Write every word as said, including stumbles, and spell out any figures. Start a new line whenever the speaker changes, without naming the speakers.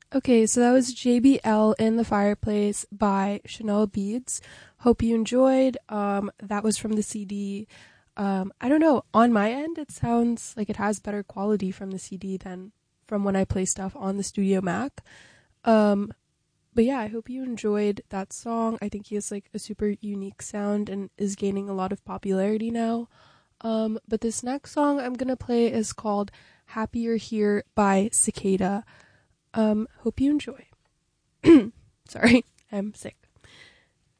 Okay, so that was J B L in the Fireplace by Chanel Beads. Hope you enjoyed. Um, that was from the C D. Um, I don't know. On my end, it sounds like it has better quality from the C D than from when I play stuff on the Studio Mac. Um, but yeah, I hope you enjoyed that song. I think he has like a super unique sound and is gaining a lot of popularity now. Um, but this next song I'm gonna play is called Happier Here by Cicada. Um, hope you enjoy. Sorry, I'm sick.